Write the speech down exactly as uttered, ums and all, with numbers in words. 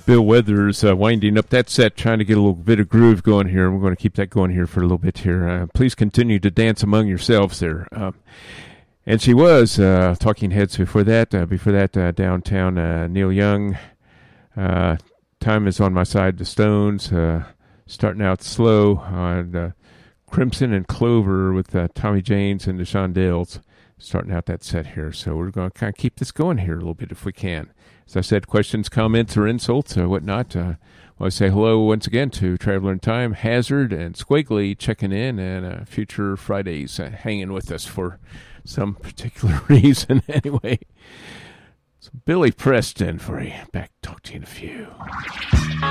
Bill Weathers uh, winding up that set, trying to get a little bit of groove going here. We're going to keep that going here for a little bit here. Uh, please continue to dance among yourselves there. Um, and she was uh, Talking Heads before that. Uh, before that, uh, Downtown, uh, Neil Young. Uh, Time is on My Side, The Stones. Uh, starting out slow on uh, Crimson and Clover with uh, Tommy James and the Shondells. Starting out that set here. So we're going to kind of keep this going here a little bit if we can. As I said, questions, comments, or insults or whatnot. Uh, I want to say hello once again to Traveler in Time, Hazard, and Squiggly checking in, and uh, future Fridays uh, hanging with us for some particular reason. Anyway, so Billy Preston for you. Back, talk to you in a few.